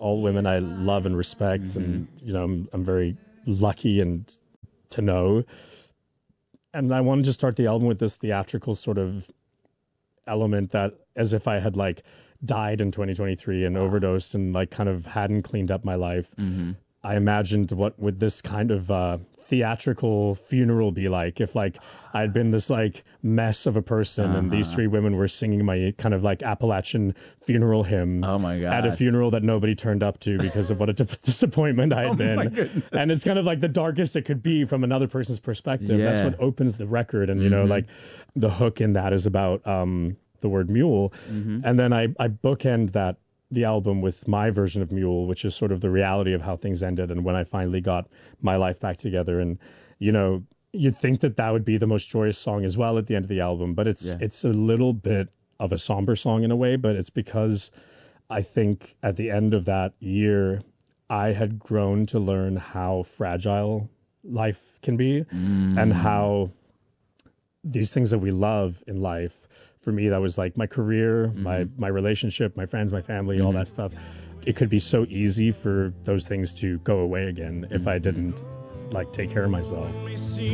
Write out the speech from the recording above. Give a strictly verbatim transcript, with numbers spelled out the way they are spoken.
all women I love and respect, mm-hmm. and you know, I'm, I'm very lucky and to know. And I wanted to start the album with this theatrical sort of element that, as if I had like died in twenty twenty-three and wow. overdosed and like kind of hadn't cleaned up my life. Mm-hmm. I imagined what would this kind of uh, theatrical funeral be like if like I'd been this like mess of a person uh-huh. and these three women were singing my kind of like Appalachian funeral hymn oh my God. at a funeral that nobody turned up to because of what a d- disappointment I had oh been. And it's kind of like the darkest it could be from another person's perspective. Yeah. That's what opens the record. And, you mm-hmm. know, like the hook in that is about um, the word mule. Mm-hmm. And then I, I bookend that the album with my version of Mule, which is sort of the reality of how things ended and when I finally got my life back together. And, you know, you'd think that that would be the most joyous song as well at the end of the album, but it's yeah. it's a little bit of a somber song in a way, but it's because I think at the end of that year, I had grown to learn how fragile life can be mm. and how these things that we love in life, for me, that was like my career, mm-hmm. my my relationship, my friends, my family, mm-hmm. all that stuff. It could be so easy for those things to go away again if I didn't like take care of myself.